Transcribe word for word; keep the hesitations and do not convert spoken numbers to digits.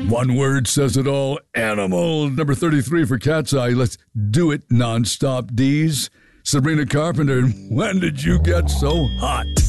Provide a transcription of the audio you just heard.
One word says it all. Animal. Number thirty-three for Cat's Eye. Let's do it nonstop, D's. Sabrina Carpenter. When did you get so hot?